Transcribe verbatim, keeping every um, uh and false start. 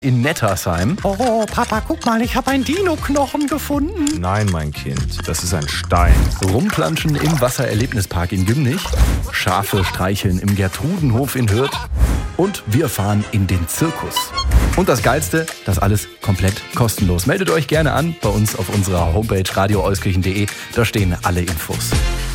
in Nettersheim. Oh, Papa, guck mal, ich habe einen Dino-Knochen gefunden. Nein, mein Kind, das ist ein Stein. Rumplanschen im Wassererlebnispark in Gymnich. Schafe streicheln im Gertrudenhof in Hürth. Und wir fahren in den Zirkus. Und das Geilste, das alles komplett kostenlos. Meldet euch gerne an bei uns auf unserer Homepage radio euskirchen punkt de. Da stehen alle Infos.